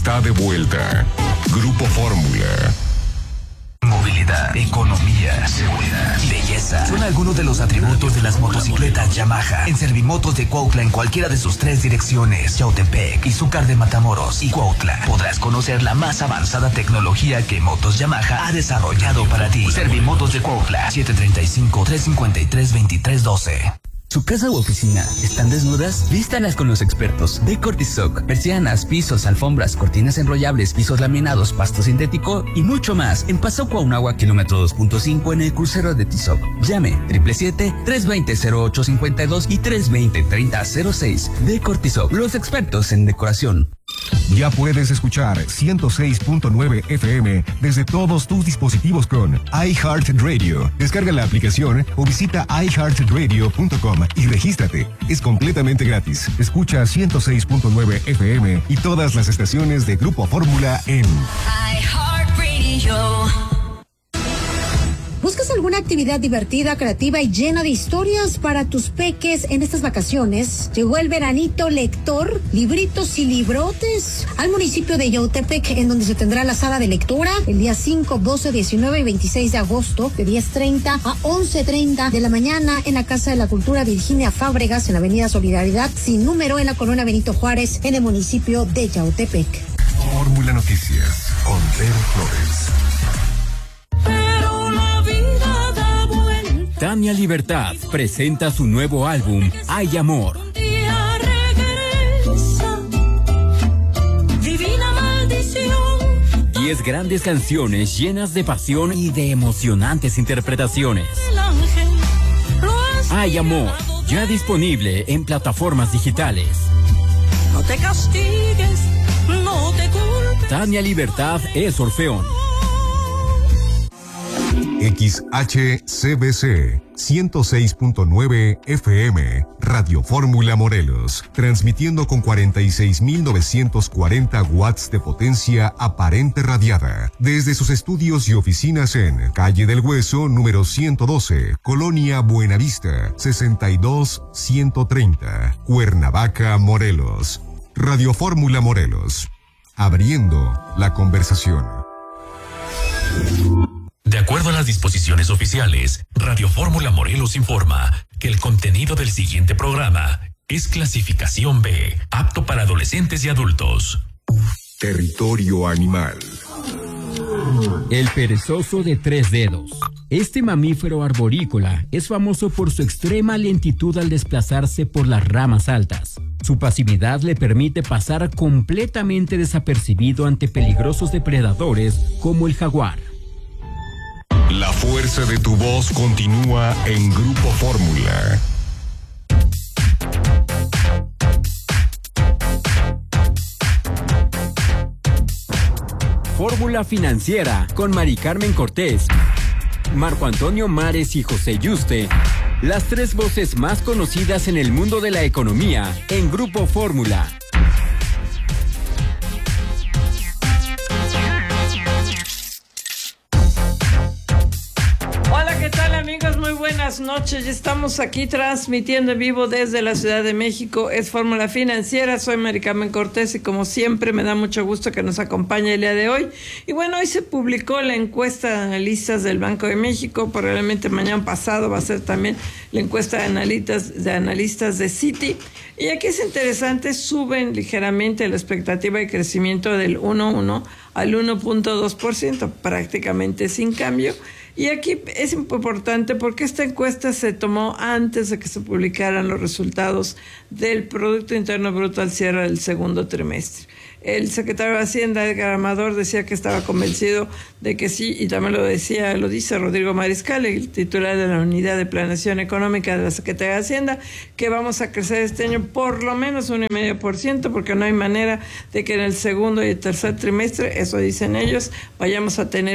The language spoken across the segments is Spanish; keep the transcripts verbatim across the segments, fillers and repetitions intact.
está de vuelta. Grupo Fórmula. Movilidad, economía, seguridad, belleza son algunos de los atributos de las motocicletas Yamaha. En Servimotos de Cuautla, en cualquiera de sus tres direcciones, Yautepec, Izúcar de Matamoros y Cuautla, podrás conocer la más avanzada tecnología que Motos Yamaha ha desarrollado para ti. Servimotos de Cuautla, siete tres cinco, tres cinco tres, dos tres uno dos. ¿Su casa u oficina están desnudas? Vístalas con los expertos de Cortisoc. Persianas, pisos, alfombras, cortinas enrollables, pisos laminados, pasto sintético y mucho más. En Paso Cuauhnáhuac, kilómetro dos punto cinco, en el crucero de Tizoc. Llame siete siete siete, tres dos cero, cero ocho cinco dos y tres dos cero, tres cero cero seis. De Cortisoc, los expertos en decoración. Ya puedes escuchar ciento seis punto nueve F M desde todos tus dispositivos con iHeartRadio. Descarga la aplicación o visita i heart radio punto com y regístrate. Es completamente gratis. Escucha ciento seis punto nueve F M y todas las estaciones de Grupo Fórmula en iHeartRadio. ¿Buscas alguna actividad divertida, creativa y llena de historias para tus peques en estas vacaciones? Llegó el veranito lector, libritos y librotes al municipio de Yautepec, en donde se tendrá la sala de lectura el día cinco, doce, diecinueve y veintiséis de agosto, de diez treinta a once treinta de la mañana en la Casa de la Cultura Virginia Fábregas, en la avenida Solidaridad, sin número, en la colonia Benito Juárez, en el municipio de Yautepec. Fórmula Noticias con Pedro Flores. Tania Libertad presenta su nuevo álbum, Hay Amor. Diez grandes canciones llenas de pasión y de emocionantes interpretaciones. Hay Amor, ya disponible en plataformas digitales. No te castigues, no te culpes. Tania Libertad es Orfeón. X H C B C ciento seis punto nueve F M, Radio Fórmula Morelos, transmitiendo con cuarenta y seis mil novecientos cuarenta watts de potencia aparente radiada, desde sus estudios y oficinas en Calle del Hueso, número ciento doce, Colonia Buenavista, sesenta y dos ciento treinta, Cuernavaca, Morelos. Radio Fórmula Morelos, abriendo la conversación. De acuerdo a las disposiciones oficiales, Radio Fórmula Morelos informa que el contenido del siguiente programa es clasificación B, apto para adolescentes y adultos. Territorio animal. El perezoso de tres dedos. Este mamífero arborícola es famoso por su extrema lentitud al desplazarse por las ramas altas. Su pasividad le permite pasar completamente desapercibido ante peligrosos depredadores como el jaguar. La fuerza de tu voz continúa en Grupo Fórmula. Fórmula Financiera con Mari Carmen Cortés, Marco Antonio Mares y José Yuste. Las tres voces más conocidas en el mundo de la economía en Grupo Fórmula. Amigos, muy buenas noches. Ya estamos aquí transmitiendo en vivo desde la Ciudad de México. Es Fórmula Financiera. Soy Mari Carmen Cortés y como siempre me da mucho gusto que nos acompañe el día de hoy. Y bueno, hoy se publicó la encuesta de analistas del Banco de México. Probablemente mañana pasado va a ser también la encuesta de analistas de, analistas de Citi. Y aquí es interesante, suben ligeramente la expectativa de crecimiento del uno punto uno al uno punto dos por ciento, prácticamente sin cambio. Y aquí es importante porque esta encuesta se tomó antes de que se publicaran los resultados del Producto Interno Bruto al cierre del segundo trimestre. El secretario de Hacienda, Edgar Amador, decía que estaba convencido de que sí, y también lo decía, lo dice Rodrigo Mariscal, el titular de la Unidad de Planeación Económica de la Secretaría de Hacienda, que vamos a crecer este año por lo menos un coma cinco por ciento, porque no hay manera de que en el segundo y el tercer trimestre, eso dicen ellos, vayamos a tener un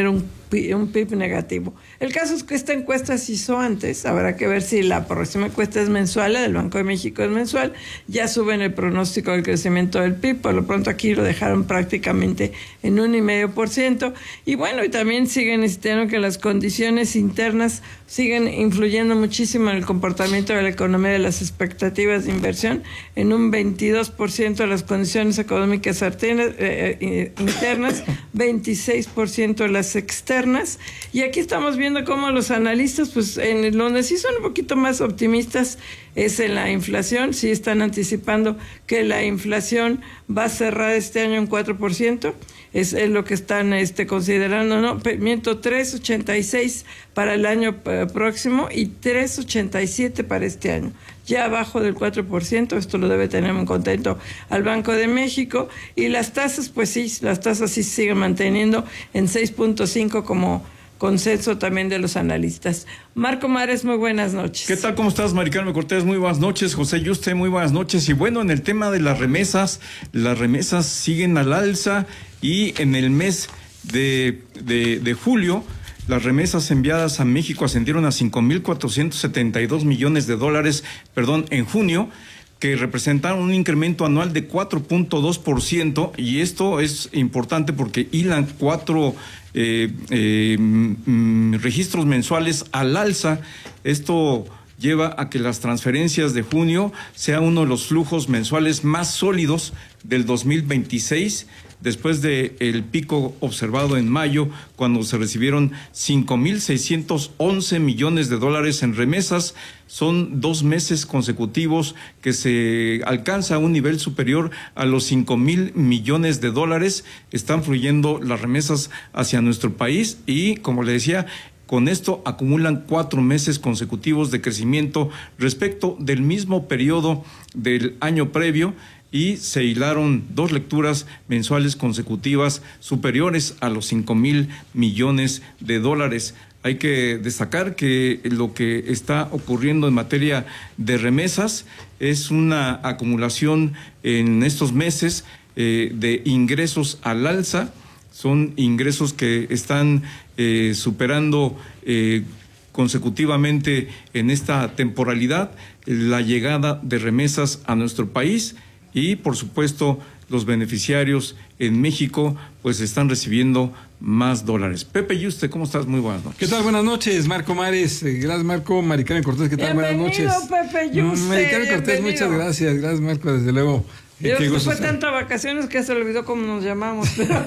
un P I B negativo. El caso es que esta encuesta se hizo antes, habrá que ver si la próxima encuesta es mensual, la del Banco de México es mensual, ya suben el pronóstico del crecimiento del P I B, por lo pronto aquí lo dejaron prácticamente en un y medio por ciento, y bueno, y también siguen insistiendo que las condiciones internas siguen influyendo muchísimo en el comportamiento de la economía, de las expectativas de inversión, en un veintidós por ciento de las condiciones económicas artenas, eh, internas, veintiséis por ciento de las externas, y aquí estamos viendo cómo los analistas, pues en donde sí son un poquito más optimistas es en la inflación, sí están anticipando que la inflación va a cerrar este año en cuatro por ciento, es, es lo que están este, considerando, ¿no? Miento, tres punto ochenta y seis para el año eh, próximo y tres punto ochenta y siete para este año, ya abajo del cuatro por ciento, esto lo debe tener muy contento al Banco de México, y las tasas, pues sí, las tasas sí siguen manteniendo en seis punto cinco como consenso también de los analistas. Marco Mares, muy buenas noches. ¿Qué tal? ¿Cómo estás, Mari Carmen Cortés? Muy buenas noches. José Yuste, muy buenas noches. Y bueno, en el tema de las remesas, las remesas siguen al alza, y en el mes de, de, de julio, las remesas enviadas a México ascendieron a cinco mil cuatrocientos setenta y dos millones de dólares, perdón, en junio, que representaron un incremento anual de cuatro punto dos por ciento, y esto es importante porque hilan cuatro eh, eh, mm, registros mensuales al alza. Esto lleva a que las transferencias de junio sea uno de los flujos mensuales más sólidos del dos mil veintiséis, después de el pico observado en mayo, cuando se recibieron cinco mil seiscientos once millones de dólares en remesas. Son dos meses consecutivos que se alcanza un nivel superior a los cinco mil millones de dólares. Están fluyendo las remesas hacia nuestro país y, como le decía, con esto acumulan cuatro meses consecutivos de crecimiento respecto del mismo periodo del año previo, y se hilaron dos lecturas mensuales consecutivas superiores a los cinco mil millones de dólares. Hay que destacar que lo que está ocurriendo en materia de remesas es una acumulación en estos meses eh, de ingresos al alza. Son ingresos que están eh, superando eh, consecutivamente en esta temporalidad la llegada de remesas a nuestro país. Y, por supuesto, los beneficiarios en México pues están recibiendo más dólares. Pepe Yuste, ¿cómo estás? Muy buenas noches. ¿Qué tal? Buenas noches, Marco Mares. Gracias, Marco. Mari Carmen Cortés, ¿qué tal? Bienvenido, buenas noches. Pepe Yuste. Mari Carmen Cortés, bienvenido. Muchas gracias. Gracias, Marco, desde luego. Yo que fue tanta vacaciones que se olvidó cómo nos llamamos. Pero...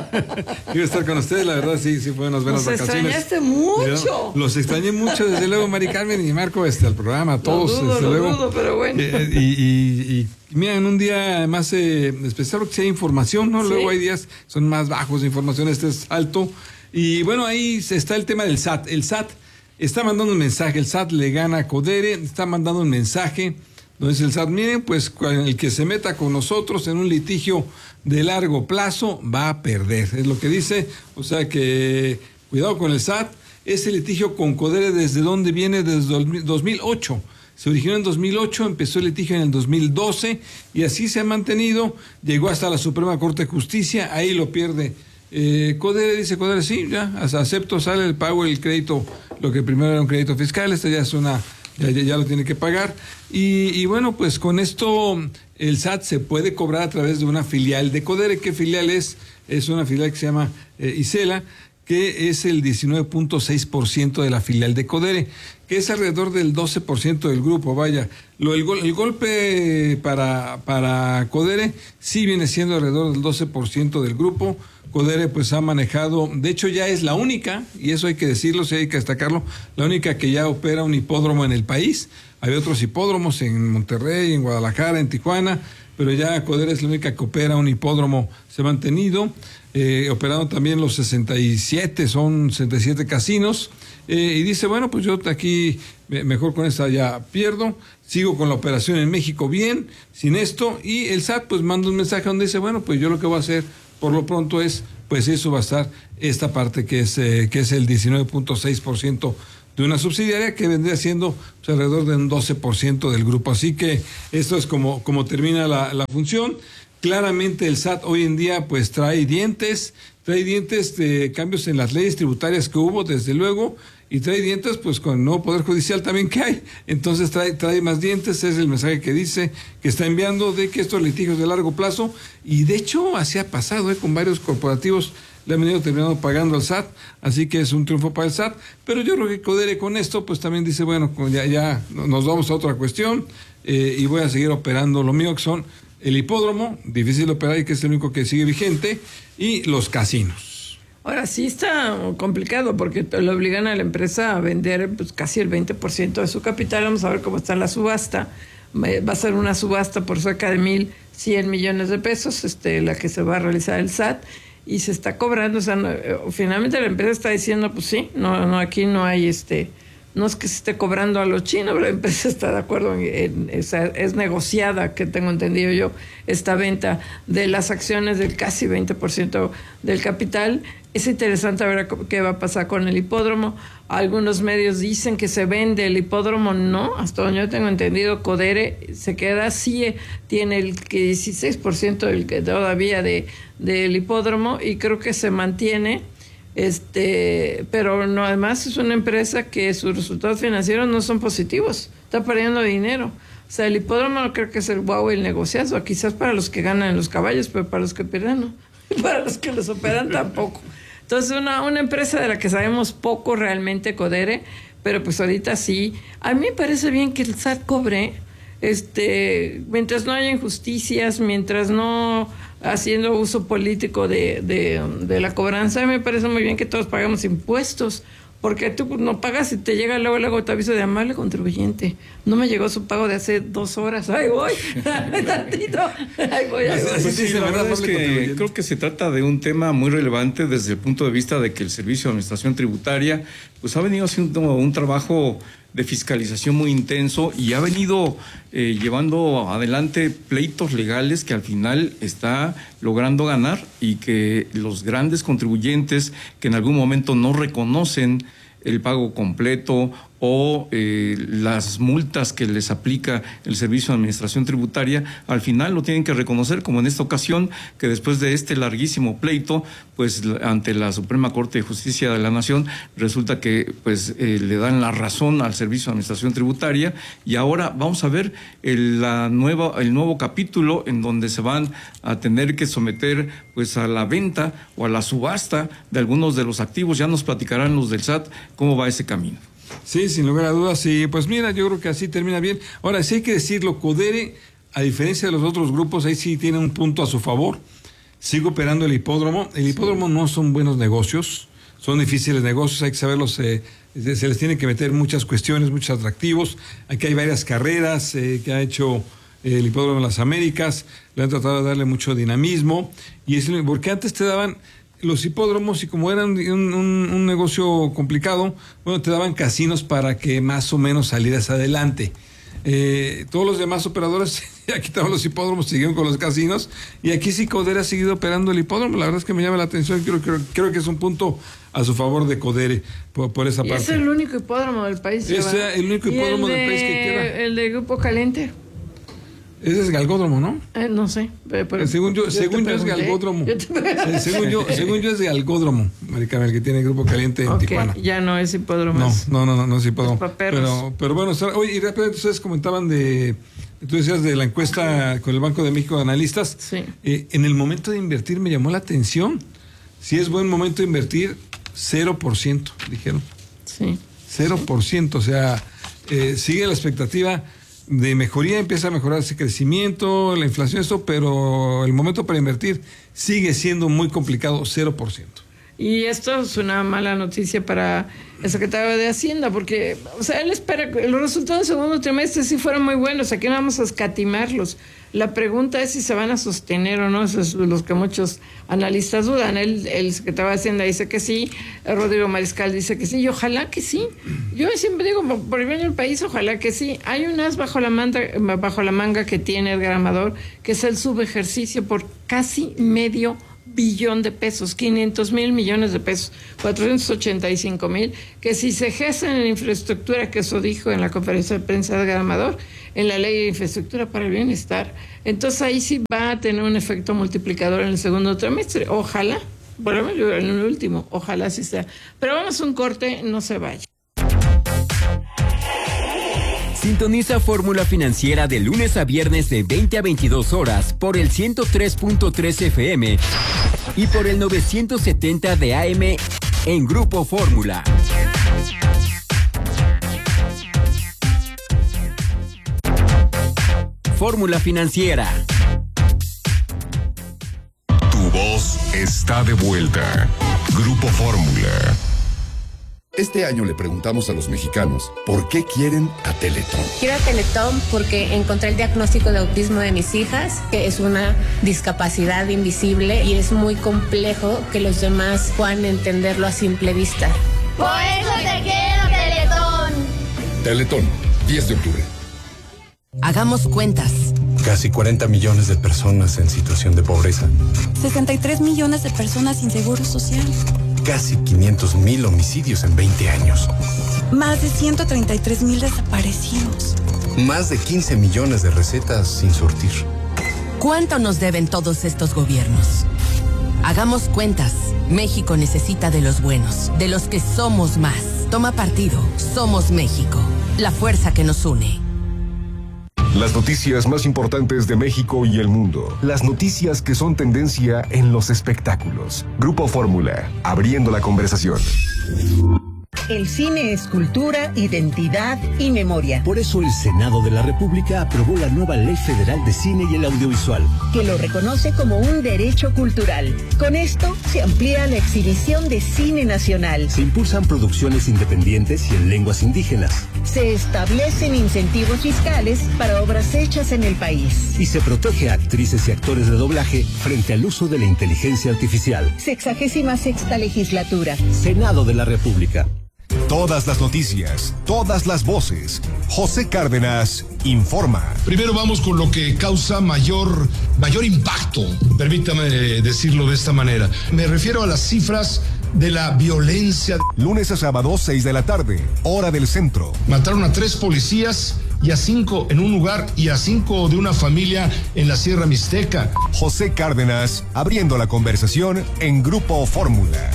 Quiero estar con ustedes, la verdad, sí, sí, fue unas buenas nos vacaciones. Nos extrañaste mucho. Los extrañé mucho, desde luego, Mari Carmen y Marco, este, al programa, a todos, lo dudo, desde lo luego. Dudo, pero bueno. Eh, y, y, y mira, en un día además eh, especial porque si hay información, ¿no? ¿Sí? Luego hay días son más bajos de información, este es alto. Y bueno, ahí está el tema del S A T. El S A T está mandando un mensaje, el S A T le gana a Codere, está mandando un mensaje donde dice el S A T, miren, pues el que se meta con nosotros en un litigio de largo plazo va a perder, es lo que dice. O sea que cuidado con el S A T. Ese litigio con Codere, ¿desde dónde viene? Desde dos mil ocho. Se originó en dos mil ocho, empezó el litigio en el dos mil doce y así se ha mantenido, llegó hasta la Suprema Corte de Justicia, ahí lo pierde eh, Codere, dice Codere, sí, ya, acepto, sale el pago, el crédito, lo que primero era un crédito fiscal, este ya es una, ya, ya, ya lo tiene que pagar, y, y bueno, pues con esto el S A T se puede cobrar a través de una filial de Codere. ¿Qué filial es? Es una filial que se llama eh, Isela, que es el diecinueve punto seis por ciento de la filial de Codere, que es alrededor del doce por ciento del grupo. Vaya, lo, el, el golpe para, para Codere sí viene siendo alrededor del doce por ciento del grupo. Codere pues ha manejado, de hecho ya es la única, y eso hay que decirlo, sí hay que destacarlo, la única que ya opera un hipódromo en el país. Hay otros hipódromos en Monterrey, en Guadalajara, en Tijuana, pero ya Codere es la única que opera un hipódromo, se ha mantenido. Eh, operando también los sesenta y siete, son sesenta y siete casinos, eh, y dice, bueno, pues yo aquí mejor con esta ya pierdo, sigo con la operación en México bien, sin esto, y el S A T pues manda un mensaje donde dice, bueno, pues yo lo que voy a hacer por lo pronto es, pues eso va a estar esta parte que es, eh, que es el diecinueve punto seis por ciento de una subsidiaria que vendría siendo pues, alrededor de un doce por ciento del grupo, así que esto es como, como termina la, la función. Claramente el S A T hoy en día pues trae dientes, trae dientes de cambios en las leyes tributarias que hubo, desde luego, y trae dientes pues con el nuevo Poder Judicial también que hay, entonces trae, trae más dientes, es el mensaje que dice, que está enviando de que estos litigios de largo plazo, y de hecho así ha pasado, ¿eh? Con varios corporativos le han venido terminando pagando al S A T, así que es un triunfo para el S A T, pero yo creo que Codere con esto pues también dice, bueno, ya, ya nos vamos a otra cuestión, eh, y voy a seguir operando lo mío, que son el hipódromo, difícil de operar y que es el único que sigue vigente, y los casinos. Ahora sí está complicado porque le obligan a la empresa a vender pues, casi el veinte por ciento de su capital. Vamos a ver cómo está la subasta. Va a ser una subasta por cerca de mil cien millones de pesos, este, la que se va a realizar el S A T, y se está cobrando. O sea, no, finalmente la empresa está diciendo, pues sí, no, no aquí no hay este... No es que se esté cobrando a los chinos, pero la empresa está de acuerdo en, en, en o sea, es negociada, que tengo entendido yo, esta venta de las acciones del casi veinte por ciento del capital. Es interesante ver qué va a pasar con el hipódromo. Algunos medios dicen que se vende el hipódromo, no, hasta donde yo tengo entendido, Codere se queda, sí tiene el dieciséis por ciento del que todavía de del hipódromo, y creo que se mantiene. Este, pero no, además es una empresa que sus resultados financieros no son positivos, está perdiendo dinero. O sea, el hipódromo no creo que es el guau, el negociazo, quizás para los que ganan los caballos, pero para los que pierden no, y para los que los operan tampoco. Entonces, una, una empresa de la que sabemos poco realmente, Codere, pero pues ahorita sí. A mí me parece bien que el S A T cobre, este, mientras no haya injusticias, mientras no haciendo uso político de, de, de la cobranza. Me parece muy bien que todos pagamos impuestos, porque tú no pagas y te llega luego, luego te aviso de amable contribuyente. No me llegó su pago de hace dos horas. ¡Ahí voy! ¡Tantito! ¡Ahí voy! Ahí voy. Pues sí, la verdad es que creo que se trata de un tema muy relevante desde el punto de vista de que el Servicio de Administración Tributaria pues ha venido haciendo un trabajo de fiscalización muy intenso y ha venido eh, llevando adelante pleitos legales que al final está logrando ganar, y que los grandes contribuyentes que en algún momento no reconocen el pago completo o eh, las multas que les aplica el Servicio de Administración Tributaria, al final lo tienen que reconocer, como en esta ocasión, que después de este larguísimo pleito, pues ante la Suprema Corte de Justicia de la Nación, resulta que pues eh, le dan la razón al Servicio de Administración Tributaria, y ahora vamos a ver el, la nueva, el nuevo capítulo en donde se van a tener que someter pues a la venta o a la subasta de algunos de los activos. Ya nos platicarán los del S A T cómo va ese camino. Sí, sin lugar a dudas, sí. Pues mira, yo creo que así termina bien. Ahora, sí hay que decirlo, Codere, a diferencia de los otros grupos, ahí sí tiene un punto a su favor. Sigue operando el hipódromo. El hipódromo no son buenos negocios, son difíciles negocios, hay que saberlos, eh, se les tiene que meter muchas cuestiones, muchos atractivos. Aquí hay varias carreras eh, que ha hecho el hipódromo de las Américas, le han tratado de darle mucho dinamismo, y es porque antes te daban los hipódromos, y como era un, un, un negocio complicado, bueno, te daban casinos para que más o menos salieras adelante. Eh, todos los demás operadores ya quitaron los hipódromos, siguieron con los casinos, y aquí sí Codere ha seguido operando el hipódromo. La verdad es que me llama la atención, creo, creo, creo que es un punto a su favor de Codere por, por esa y parte. Es el único hipódromo del país. Es el único hipódromo del país que queda. El de Grupo Caliente. Ese es Galgódromo, ¿no? Eh, no sé. Pero, según yo, yo según yo es Galgódromo. Yo eh, según yo, según yo es Galgódromo, Maricama, el que tiene el Grupo Caliente en okay, Tijuana. Ya no es hipódromo. No, no, no, no, no es hipódromo. Es pero, pero bueno, oye, y rápidamente ustedes comentaban de, tú decías de la encuesta con el Banco de México de analistas. Sí. Eh, en el momento de invertir me llamó la atención. Si es buen momento de invertir, cero por ciento, dijeron. Sí. cero por ciento, o sea, eh, sigue la expectativa de mejoría, empieza a mejorar ese crecimiento, la inflación, esto, pero el momento para invertir sigue siendo muy complicado, cero por ciento. Y esto es una mala noticia para el secretario de Hacienda, porque, o sea, él espera que los resultados del segundo trimestre sí fueron muy buenos, aquí no vamos a escatimarlos. La pregunta es si se van a sostener o no, eso es los que muchos analistas dudan. Él, el secretario de Hacienda dice que sí, Rodrigo Mariscal dice que sí, y ojalá que sí. Yo siempre digo, por el bien del país, ojalá que sí. Hay un as bajo la manga, bajo la manga que tiene Edgar Amador, que es el subejercicio por casi medio billón de pesos, quinientos mil millones de pesos, cuatrocientos ochenta y cinco mil, que si se gestan en infraestructura, que eso dijo en la conferencia de prensa de Edgar Amador, en la ley de infraestructura para el bienestar, entonces ahí sí va a tener un efecto multiplicador en el segundo trimestre. Ojalá, Por lo menos en el último, ojalá así sea. Pero vamos a un corte, no se vaya. Sintoniza Fórmula Financiera de lunes a viernes de veinte a veintidós horas por el ciento tres punto tres F M y por el novecientos setenta de A M en Grupo Fórmula. Fórmula Financiera. Tu voz está de vuelta. Grupo Fórmula. Este año le preguntamos a los mexicanos por qué quieren a Teletón. Quiero a Teletón porque encontré el diagnóstico de autismo de mis hijas, que es una discapacidad invisible y es muy complejo que los demás puedan entenderlo a simple vista. Por eso te quiero, Teletón. Teletón, diez de octubre. Hagamos cuentas. Casi cuarenta millones de personas en situación de pobreza. sesenta y tres millones de personas sin seguro social. Casi quinientos mil homicidios en veinte años. Más de ciento treinta y tres mil desaparecidos. Más de quince millones de recetas sin surtir. ¿Cuánto nos deben todos estos gobiernos? Hagamos cuentas. México necesita de los buenos, de los que somos más. Toma partido. Somos México. La fuerza que nos une. Las noticias más importantes de México y el mundo. Las noticias que son tendencia en los espectáculos. Grupo Fórmula, abriendo la conversación. El cine es cultura, identidad y memoria. Por eso el Senado de la República aprobó la nueva Ley Federal de Cine y el Audiovisual, que lo reconoce como un derecho cultural. Con esto se amplía la exhibición de cine nacional. Se impulsan producciones independientes y en lenguas indígenas. Se establecen incentivos fiscales para obras hechas en el país. Y se protege a actrices y actores de doblaje frente al uso de la inteligencia artificial. Sexagésima sexta legislatura. Senado de la República. Todas las noticias, todas las voces. José Cárdenas informa. Primero vamos con lo que causa mayor, mayor impacto, permítame decirlo de esta manera. Me refiero a las cifras de la violencia. Lunes a sábado, seis de la tarde, hora del centro. Mataron a tres policías y a cinco en un lugar y a cinco de una familia en la Sierra Mixteca. José Cárdenas, abriendo la conversación en Grupo Fórmula.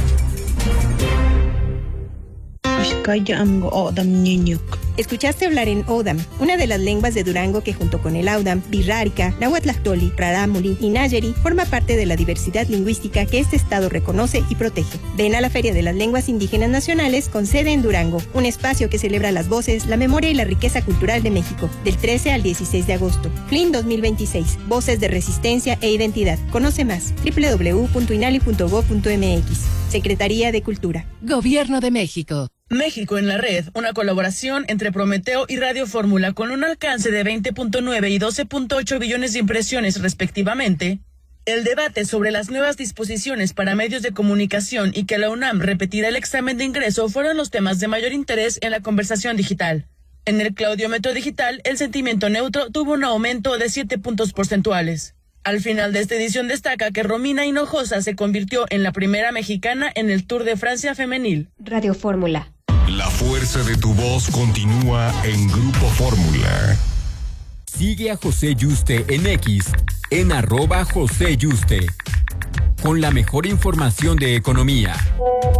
Escuchaste hablar en Odam, una de las lenguas de Durango que junto con el Audam, Birrárica, Nahuatlactoli, Rarámuri y Nayeri forma parte de la diversidad lingüística que este estado reconoce y protege. Ven a la Feria de las Lenguas Indígenas Nacionales con sede en Durango, un espacio que celebra las voces, la memoria y la riqueza cultural de México, del trece al dieciséis de agosto. F L I N dos mil veintiséis, Voces de Resistencia e Identidad. Conoce más, doble u doble u doble u punto inali punto gob punto eme equis. Secretaría de Cultura. Gobierno de México. México en la Red, una colaboración entre Prometeo y Radio Fórmula con un alcance de veinte punto nueve y doce punto ocho billones de impresiones respectivamente. El debate sobre las nuevas disposiciones para medios de comunicación y que la UNAM repetirá el examen de ingreso fueron los temas de mayor interés en la conversación digital. En el claudiómetro digital, el sentimiento neutro tuvo un aumento de siete puntos porcentuales. Al final de esta edición destaca que Romina Hinojosa se convirtió en la primera mexicana en el Tour de Francia femenil. Radio Fórmula. La fuerza de tu voz continúa en Grupo Fórmula. Sigue a José Yuste en X, en arroba José Yuste, con la mejor información de economía,